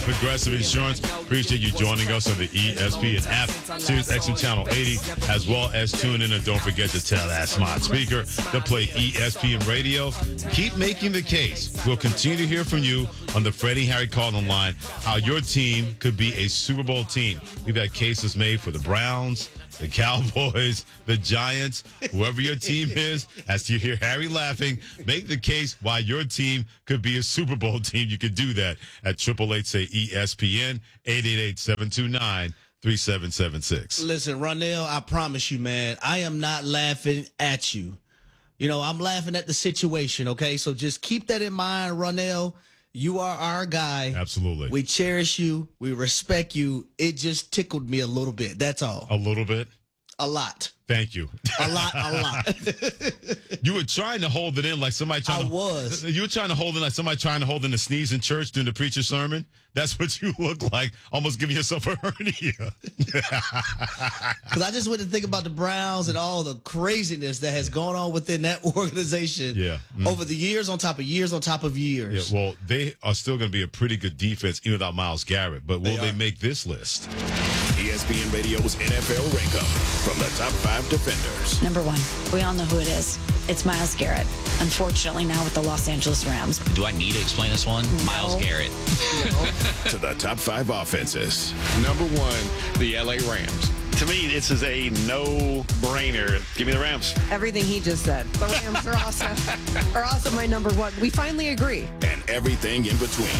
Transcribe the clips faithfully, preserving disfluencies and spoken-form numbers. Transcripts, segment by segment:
Progressive Insurance. Appreciate you joining us on the E S P N app, Sirius X M Channel eighty, as well as tune in and don't forget to tell that smart speaker to play E S P N Radio. Keep making the case. We'll continue to hear from you on the Freddie Harry Call line how your team could be a Super Bowl team. We've had cases made for the Browns, the Cowboys, the Giants, whoever your team is. As you hear Harry laughing, make the case why your team could be a Super Bowl team. You could do that at triple eight say E S P N, eight eight eight, seven two nine, three seven seven six. Listen, Ronell, I promise you, man, I am not laughing at you. You know, I'm laughing at the situation, okay? So just keep that in mind, Ronell. You are our guy. Absolutely. We cherish you. We respect you. It just tickled me a little bit. That's all. A little bit? A lot. Thank you. A lot, a lot. You were trying to hold it in like somebody trying I to... was. You were trying to hold it like somebody trying to hold in a sneeze in church during the preacher's sermon. That's what you look like, almost giving yourself a hernia. Because I just went to think about the Browns and all the craziness that has gone on within that organization yeah. Mm. over the years on top of years on top of years. Yeah, well, they are still going to be a pretty good defense even without Myles Garrett, but will they, they make this list? E S P N Radio's N F L Rankup from the top five defenders. Number one, we all know who it is. It's Myles Garrett. Unfortunately, now with the Los Angeles Rams. Do I need to explain this one? No. Myles Garrett. No. To the top five offenses. Number one, the L A Rams. To me, this is a no-brainer. Give me the Rams. Everything he just said. The Rams are also, are also my number one. We finally agree. And everything in between.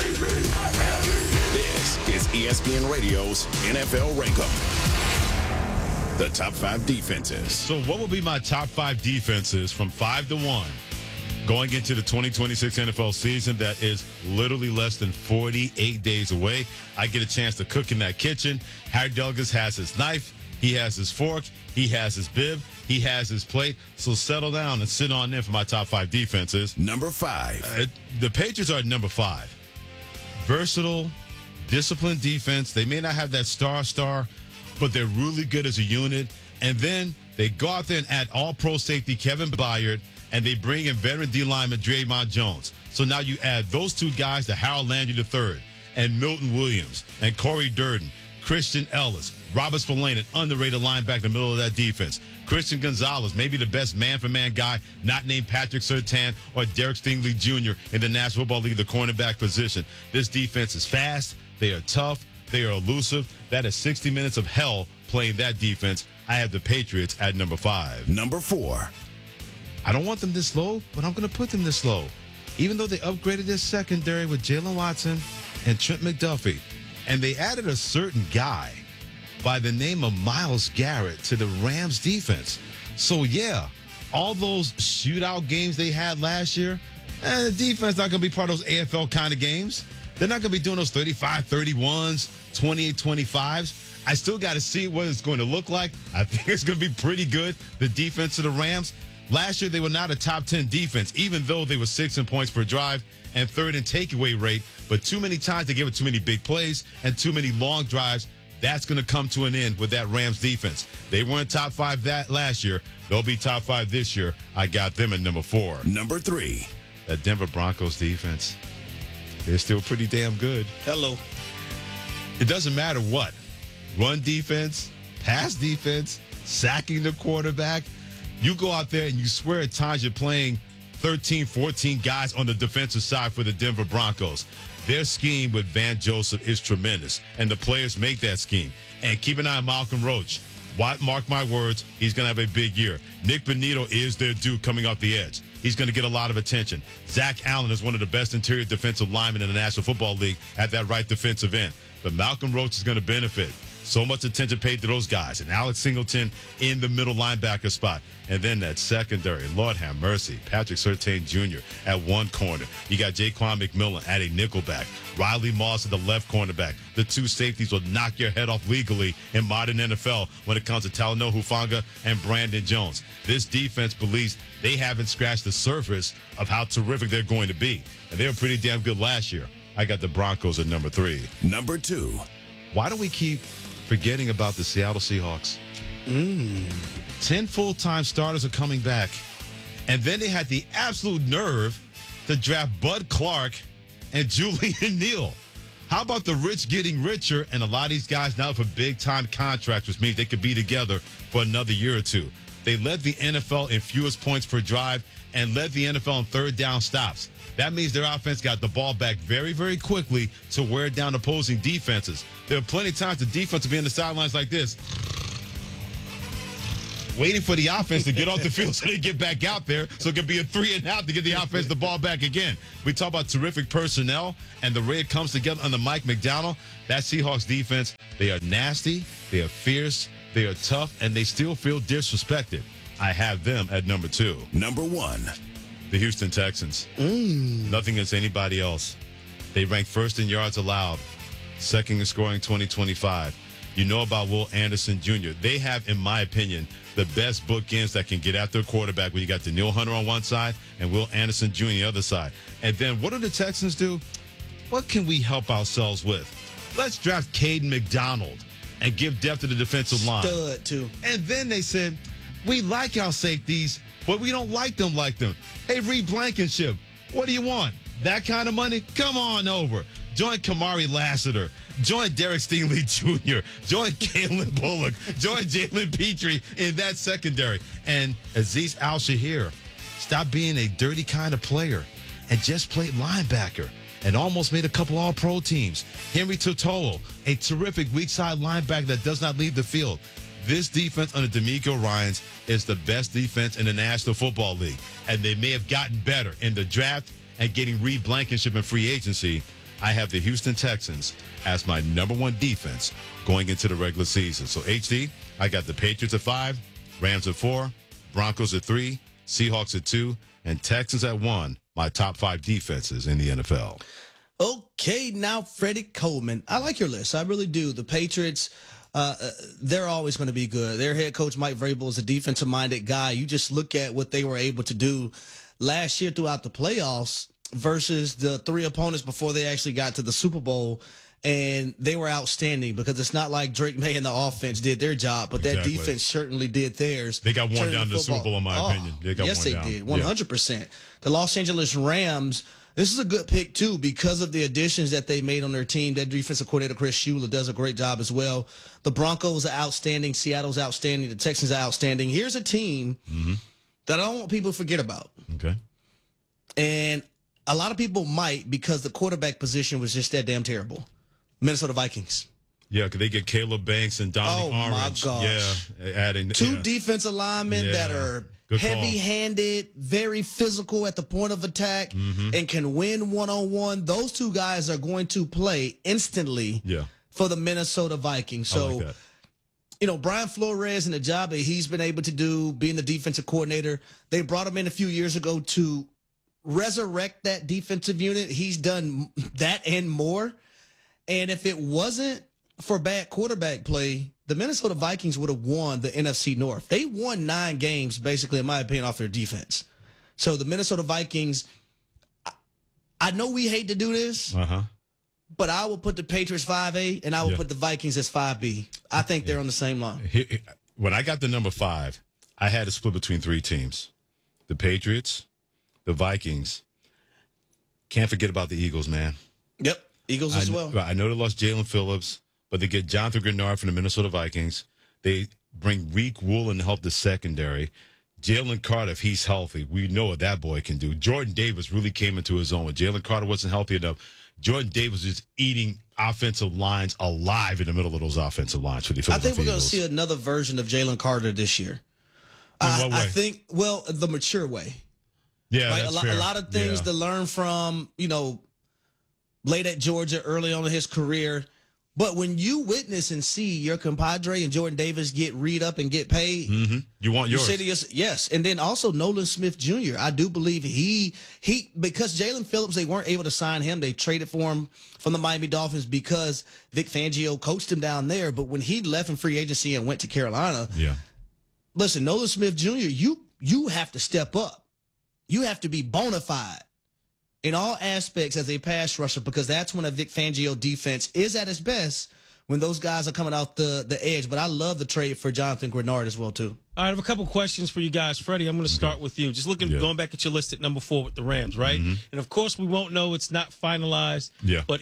This is E S P N Radio's N F L Rankup. The top five defenses. So what will be my top five defenses from five to one going into the twenty twenty-six N F L season that is literally less than forty-eight days away? I get a chance to cook in that kitchen. Harry Douglas has his knife. He has his fork. He has his bib. He has his plate. So settle down and sit on in for my top five defenses. Number five. Uh, the Patriots are at number five. Versatile, disciplined defense. They may not have that star star, but they're really good as a unit. And then they go out there and add all-pro safety Kevin Byard, and they bring in veteran D lineman Draymond Jones. So now you add those two guys to Harold Landry the third, and Milton Williams, and Corey Durden, Christian Ellis, Robert Spillane, an underrated linebacker in the middle of that defense. Christian Gonzalez, maybe the best man-for-man guy, not named Patrick Surtain or Derek Stingley Junior in the National Football League, the cornerback position. This defense is fast. They are tough. They are elusive. That is sixty minutes of hell playing that defense. I have the Patriots at number five. Number four. I don't want them this low, but I'm going to put them this low. Even though they upgraded their secondary with Jalen Watson and Trent McDuffie, and they added a certain guy by the name of Myles Garrett to the Rams defense. So, yeah, all those shootout games they had last year, eh, the defense not going to be part of those A F L kind of games. They're not going to be doing those thirty-five thirty-ones, twenty-eight twenty-fives. I still got to see what it's going to look like. I think it's going to be pretty good, the defense of the Rams. Last year, they were not a top ten defense, even though they were sixth in points per drive and third in takeaway rate. But too many times they gave it too many big plays and too many long drives. That's going to come to an end with that Rams defense. They weren't top five that last year. They'll be top five this year. I got them at number four. Number three. That Denver Broncos defense. They're still pretty damn good. Hello. It doesn't matter what. Run defense, pass defense, sacking the quarterback. You go out there and you swear at times you're playing thirteen, fourteen guys on the defensive side for the Denver Broncos. Their scheme with Van Joseph is tremendous, and the players make that scheme. And keep an eye on Malcolm Roach. Mark my words, he's going to have a big year. Nick Bonito is their dude coming off the edge. He's going to get a lot of attention. Zach Allen is one of the best interior defensive linemen in the National Football League at that right defensive end. But Malcolm Roach is going to benefit. So much attention paid to those guys. And Alex Singleton in the middle linebacker spot. And then that secondary, Lord have mercy, Patrick Surtain Junior at one corner. You got Jaquan McMillan at a nickelback. Riley Moss at the left cornerback. The two safeties will knock your head off legally in modern N F L when it comes to Talanoa Hufanga and Brandon Jones. This defense believes they haven't scratched the surface of how terrific they're going to be. And they were pretty damn good last year. I got the Broncos at number three. Number two. Why do we keep forgetting about the Seattle Seahawks? Mm. Ten full-time starters are coming back. And then they had the absolute nerve to draft Bud Clark and Julian Neal. How about the rich getting richer, and a lot of these guys now for big-time contracts, which means they could be together for another year or two. They led the N F L in fewest points per drive and led the N F L in third down stops. That means their offense got the ball back very, very quickly to wear down opposing defenses. There are plenty of times the defense will be on the sidelines like this, waiting for the offense to get off the field so they get back out there so it can be a three and out to get the offense the ball back again. We talk about terrific personnel, and the way it comes together under Mike McDonald, that Seahawks defense, they are nasty, they are fierce, they are tough, and they still feel disrespected. I have them at number two. Number one. The Houston Texans. Mm. Nothing against anybody else. They rank first in yards allowed, second in scoring twenty twenty-five. You know about Will Anderson Junior They have, in my opinion, the best bookends that can get after a quarterback when you got Danielle Hunter on one side and Will Anderson Junior on the other side. And then what do the Texans do? What can we help ourselves with? Let's draft Caden McDonald and give depth to the defensive line. Stud, too. And then they said, we like our safeties, but we don't like them like them. Hey, Reed Blankenship, what do you want? That kind of money? Come on over. Join Kamari Lassiter. Join Derek Stingley Junior Join Kalen Bullock. Join Jalen Petrie in that secondary. And Azeez Al-Shahir, stop being a dirty kind of player and just play linebacker and almost made a couple all-pro teams. Henry Totolo, a terrific weak side linebacker that does not leave the field. This defense under D'Amico Ryans is the best defense in the National Football League. And they may have gotten better in the draft and getting Reed Blankenship in free agency. I have the Houston Texans as my number one defense going into the regular season. So, H D, I got the Patriots at five, Rams at four, Broncos at three, Seahawks at two, and Texans at one, my top five defenses in the N F L. Okay, now Freddie Coleman. I like your list. I really do. The Patriots, uh, they're always going to be good. Their head coach, Mike Vrabel, is a defensive-minded guy. You just look at what they were able to do last year throughout the playoffs versus the three opponents before they actually got to the Super Bowl, and they were outstanding because it's not like Drake May and the offense did their job, but Exactly. that defense certainly did theirs. They got worn Turning down to the Super Bowl, in my Oh, opinion. They got yes, worn they down. did, one hundred percent. The Los Angeles Rams, this is a good pick, too, because of the additions that they made on their team. Their defensive coordinator, Chris Shula, does a great job as well. The Broncos are outstanding. Seattle's outstanding. The Texans are outstanding. Here's a team mm-hmm. that I don't want people to forget about. Okay. And a lot of people might because the quarterback position was just that damn terrible. Minnesota Vikings. Yeah, because they get Caleb Banks and Dominic Oh, my Orange. gosh. Yeah, adding Two yeah. defensive linemen Yeah. that are Good call. heavy-handed, very physical at the point of attack, Mm-hmm. and can win one-on-one. Those two guys are going to play instantly Yeah. for the Minnesota Vikings. I So, like that. you know, Brian Flores and the job that he's been able to do, being the defensive coordinator, they brought him in a few years ago to resurrect that defensive unit. He's done that and more. And if it wasn't for bad quarterback play, the Minnesota Vikings would have won the N F C North. They won nine games, basically, in my opinion, off their defense. So the Minnesota Vikings, I, I know we hate to do this, Uh-huh. but I will put the Patriots five A, and I will Yeah. put the Vikings as five B. I think they're on the same line. Here- here- When I got the number five, I had to split between three teams. The Patriots, the Vikings. Can't forget about the Eagles, man. Yep, Eagles I, as well. I know they lost Jalen Phillips, but they get Jonathan Grenard from the Minnesota Vikings. They bring Reek Woolen to help the secondary. Jalen Carter, if he's healthy, we know what that boy can do. Jordan Davis really came into his own. When Jalen Carter wasn't healthy enough, Jordan Davis was eating offensive lines alive in the middle of those offensive lines for the I Philadelphia think we're going to Eagles. see another version of Jalen Carter this year. In I, what I way? think, well, the mature way. Yeah, Right? A, that's lot, fair. a lot of things Yeah. to learn from, you know, late at Georgia, early on in his career. But when you witness and see your compadre and Jordan Davis get read up and get paid, Mm-hmm. You want you yours. say to yourself, yes. And then also Nolan Smith Junior I do believe he, he because Jalen Phillips, they weren't able to sign him. They traded for him from the Miami Dolphins because Vic Fangio coached him down there. But when he left in free agency and went to Carolina, Yeah. listen, Nolan Smith Junior, you you have to step up. You have to be bona fide in all aspects as a pass rusher because that's when a Vic Fangio defense is at its best when those guys are coming out the, the edge. But I love the trade for Jonathan Grenard as well, too. All right, I have a couple questions for you guys. Freddie, I'm going to start with you. Just looking, Yeah. going back at your list at number four with the Rams, right? Mhm. And, of course, we won't know. It's not finalized. Yeah. But if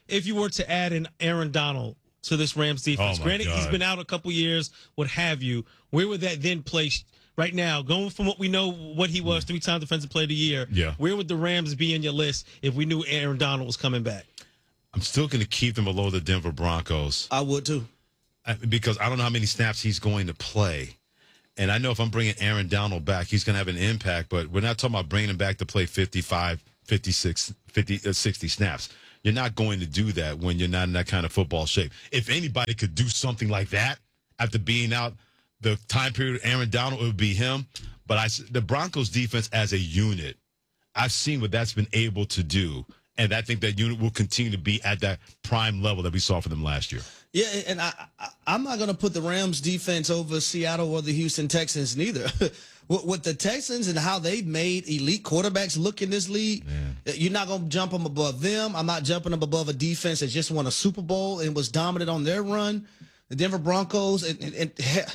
if you were to add an Aaron Donald to this Rams defense? Oh, my Granted, God. he's been out a couple years, what have you. Where would that then place right now? Going from what we know, what he was, three-time Defensive Player of the Year, Yeah. where would the Rams be in your list if we knew Aaron Donald was coming back? I'm still going to keep them below the Denver Broncos I would too. I- because I don't know how many snaps he's going to play. And I know if I'm bringing Aaron Donald back, he's going to have an impact, but we're not talking about bringing him back to play fifty-five, fifty-six, fifty, uh, sixty snaps. You're not going to do that when you're not in that kind of football shape. If anybody could do something like that after being out the time period of Aaron Donald, it would be him. But I, the Broncos defense as a unit, I've seen what that's been able to do. And I think that unit will continue to be at that prime level that we saw for them last year. Yeah, and I, I I'm not going to put the Rams defense over Seattle or the Houston Texans neither. with, with the Texans and how they've made elite quarterbacks look in this league, you're not going to jump them above them. I'm not jumping them above a defense that just won a Super Bowl and was dominant on their run. The Denver Broncos, and, and, and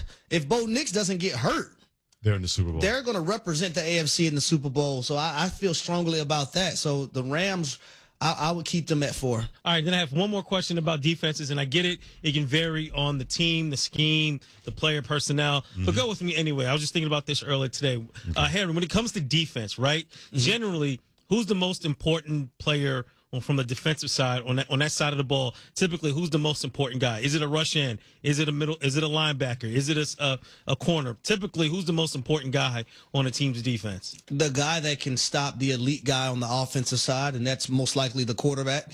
if Bo Nix doesn't get hurt, They're in the Super Bowl. they're going to represent the A F C in the Super Bowl. So I, I feel strongly about that. So the Rams, I, I would keep them at four. All right, then I have one more question about defenses, and I get it. It can vary on the team, the scheme, the player personnel. Mm-hmm. But go with me anyway. I was just thinking about this earlier today. Uh, Harry, when it comes to defense, right, Mm-hmm. generally, who's the most important player on, from the defensive side, on that, on that side of the ball? Typically, who's the most important guy? Is it a rush end? Is it a middle? Is it a linebacker? Is it a, a, a corner? Typically, who's the most important guy on a team's defense? The guy that can stop the elite guy on the offensive side, and that's most likely the quarterback.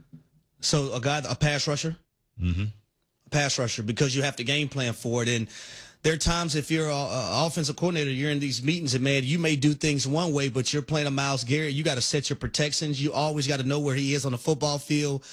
So a guy, a pass rusher, Mm-hmm. a pass rusher, because you have to game plan for it. And there are times if you're an offensive coordinator, you're in these meetings, and man, you may do things one way, but you're playing a Myles Garrett. You got to set your protections. You always got to know where he is on the football field.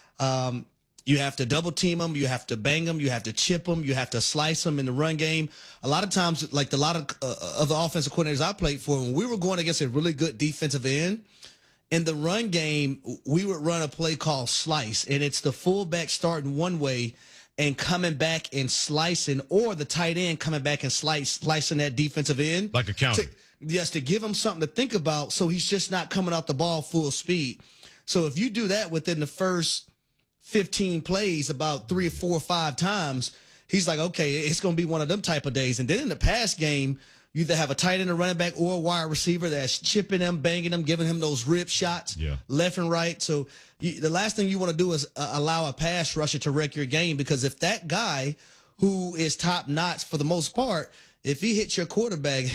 Um, you have to double team him. You have to bang him. You have to chip him. You have to slice him in the run game. A lot of times, like the lot of uh, of the offensive coordinators I played for, when we were going against a really good defensive end, in the run game, we would run a play called slice, and it's the fullback starting one way and coming back and slicing, or the tight end coming back and slice, slicing that defensive end. Like a counter. To, yes, to give him something to think about, so he's just not coming out the ball full speed. So if you do that within the first fifteen plays about three or four or five times, he's like, okay, it's going to be one of them type of days. And then in the pass game, you either have a tight end, a running back, or a wide receiver that's chipping him, banging him, giving him those rip shots Yeah. left and right. So you, the last thing you want to do is uh, allow a pass rusher to wreck your game, because if that guy who is top notch for the most part, if he hits your quarterback,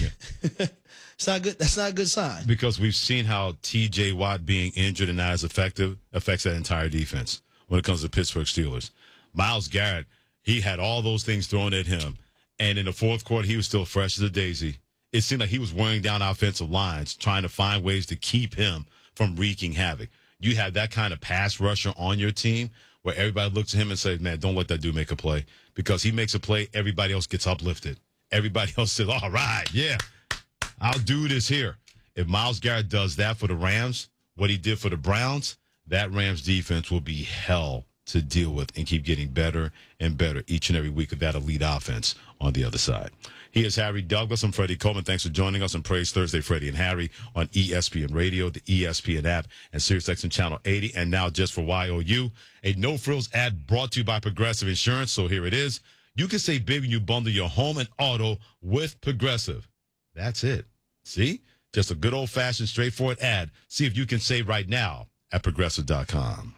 it's not good. That's not a good sign. Because we've seen how T J Watt being injured and not as effective affects that entire defense when it comes to the Pittsburgh Steelers. Myles Garrett, he had all those things thrown at him. And in the fourth quarter, he was still fresh as a daisy. It seemed like he was wearing down offensive lines, trying to find ways to keep him from wreaking havoc. You have that kind of pass rusher on your team where everybody looks at him and says, man, don't let that dude make a play. Because he makes a play, everybody else gets uplifted. Everybody else says, all right, yeah, I'll do this here. If Myles Garrett does that for the Rams, what he did for the Browns, that Rams defense will be hell to deal with and keep getting better and better each and every week of that elite offense on the other side. He is Harry Douglas. I'm Freddie Coleman. Thanks for joining us on Praise Thursday, Freddie and Harry on E S P N Radio, the E S P N app, and SiriusXM Channel eighty. And now just for Y O U, a no-frills ad brought to you by Progressive Insurance. So here it is. You can save big when you bundle your home and auto with Progressive. That's it. See? Just a good old-fashioned, straightforward ad. See if you can save right now at Progressive dot com.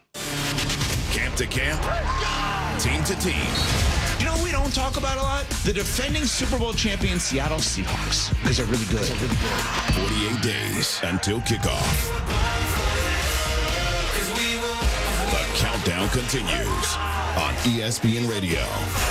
Camp to camp, team to team. You know what we don't talk about a lot? The defending Super Bowl champion Seattle Seahawks. Because they're really good. forty-eight days until kickoff. The countdown continues on E S P N Radio.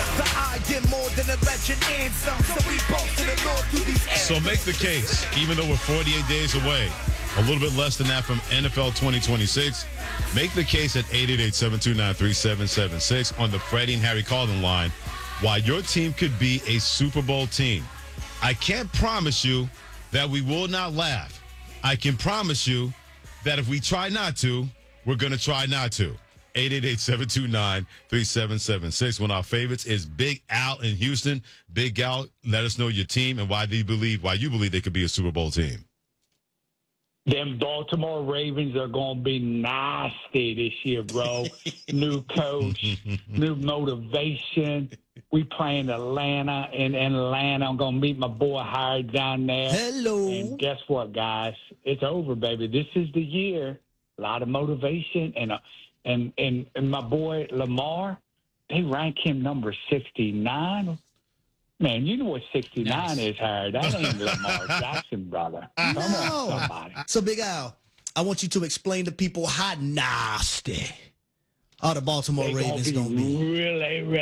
So make the case, even though we're forty-eight days away, a little bit less than that from N F L twenty twenty-six, make the case at eight eight eight, seven two nine, three seven seven six on the Freddie and Harry Calden line why your team could be a Super Bowl team. I can't promise you that we will not laugh. I can promise you that if we try not to, we're going to try not to. eight eight eight, seven two nine, three seven seven six. One of our favorites is Big Al in Houston. Big Al, let us know your team and why do you believe, why you believe they could be a Super Bowl team. Them Baltimore Ravens are going to be nasty this year, bro. New coach, new motivation. We playing Atlanta in Atlanta. I'm going to meet my boy Howard down there. Hello. And guess what, guys? It's over, baby. This is the year. A lot of motivation. And, uh, and, and, and my boy Lamar, they rank him number sixty-nine. Man, you know what sixty-nine is, Howard. That ain't Lamar Jackson, brother. Come No. on, somebody. So, Big Al, I want you to explain to people how nasty are the Baltimore They gonna Ravens be going to be. really, really